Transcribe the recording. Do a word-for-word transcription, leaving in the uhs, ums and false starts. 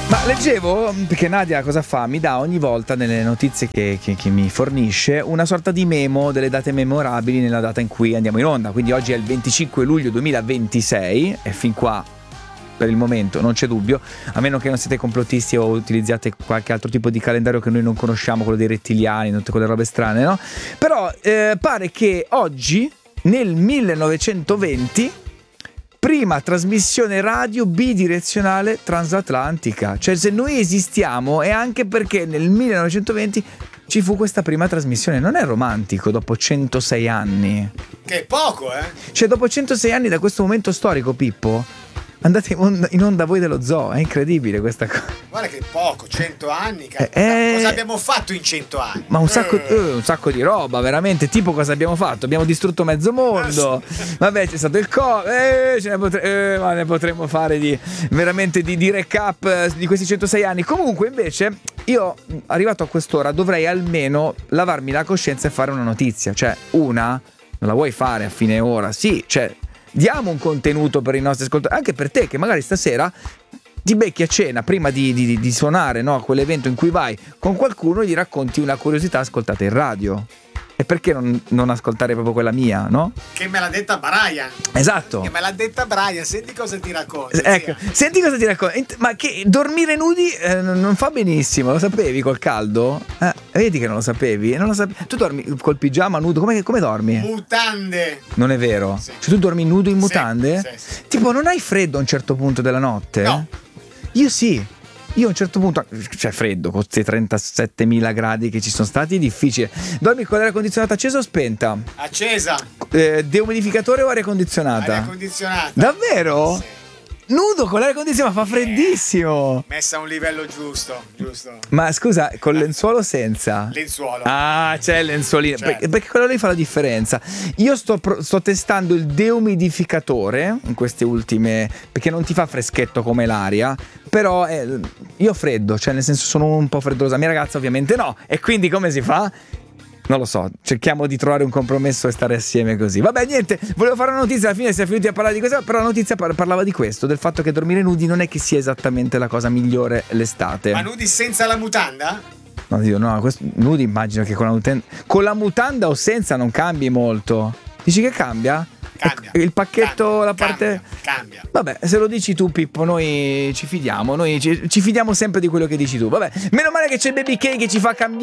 Ma leggevo, perché Nadia cosa fa? Mi dà ogni volta nelle notizie che, che, che mi fornisce una sorta di memo delle date memorabili nella data in cui andiamo in onda. Quindi oggi è il venticinque luglio duemilaventisei e fin qua per il momento non c'è dubbio, a meno che non siete complottisti o utilizzate qualche altro tipo di calendario che noi non conosciamo, quello dei rettiliani, tutte quelle robe strane, no? Però eh, pare che oggi, nel millenovecentoventi, prima trasmissione radio bidirezionale transatlantica. Cioè, se noi esistiamo è anche perché nel millenovecentoventi ci fu questa prima trasmissione. Non è romantico dopo centosei anni? Che è poco, eh? Cioè, dopo centosei anni da questo momento storico, Pippo, andate in onda, in onda voi dello zoo. È incredibile questa cosa. Guarda che poco, cento anni. Eh, cosa abbiamo fatto in cento anni? Ma un sacco, eh. Eh, un sacco di roba, veramente. Tipo, cosa abbiamo fatto? Abbiamo distrutto mezzo mondo. Vabbè, c'è stato il Covid. Eh, ce ne, potre- eh, ma ne potremmo fare di veramente di, di recap di questi centosei anni. Comunque, invece, io arrivato a quest'ora dovrei almeno lavarmi la coscienza e fare una notizia. Cioè, una non la vuoi fare a fine ora? Sì, cioè, diamo un contenuto per i nostri ascoltatori, anche per te che magari stasera ti becchi a cena prima di, di, di suonare, no, a quell'evento in cui vai con qualcuno e gli racconti una curiosità ascoltata in radio. E perché non, non ascoltare proprio quella mia, no? Che me l'ha detta Brian. Esatto. Che me l'ha detta Brian, senti cosa ti racconta. Ecco, zia. Senti cosa ti racconta. Ma che dormire nudi eh, non fa benissimo, lo sapevi col caldo? Eh, vedi che non lo sapevi? Non lo sapevi. Tu dormi col pigiama nudo, come, come dormi? Mutande. Non è vero? Sì. Cioè tu dormi nudo in mutande? Sì, sì, sì. Tipo, non hai freddo a un certo punto della notte? No. Io sì. Io a un certo punto, cioè freddo, con questi trentasettemila gradi che ci sono stati, è difficile. Dormi con l'aria condizionata accesa o spenta? Accesa. Eh, deumidificatore o aria condizionata? Aria condizionata. Davvero? Sì. Nudo con l'aria condizionata, fa freddissimo. Messa a un livello giusto, giusto. Ma scusa, con lenzuolo o senza? Lenzuolo. Ah, c'è il lenzuolino, Certo. perché, perché quello lì fa la differenza. Io sto, pro- sto testando il deumidificatore in queste ultime, perché non ti fa freschetto come l'aria, però eh, io ho freddo, cioè nel senso sono un po' freddolosa. Mia ragazza ovviamente no, e quindi come si fa? Non lo so, cerchiamo di trovare un compromesso e stare assieme così. Vabbè, niente, volevo fare una notizia, alla fine si è finiti a parlare di questo, però la notizia par- parlava di questo, del fatto che dormire nudi non è che sia esattamente la cosa migliore l'estate. Ma nudi senza la mutanda? No, Dio, no, questo, nudi immagino che con la, muten- con la mutanda o senza non cambi molto. Dici che cambia? Cambia. Il pacchetto, cambia, la parte... Cambia, cambia. Vabbè, se lo dici tu, Pippo, noi ci fidiamo, noi ci, ci fidiamo sempre di quello che dici tu. Vabbè, meno male che c'è Baby K che ci fa cambiare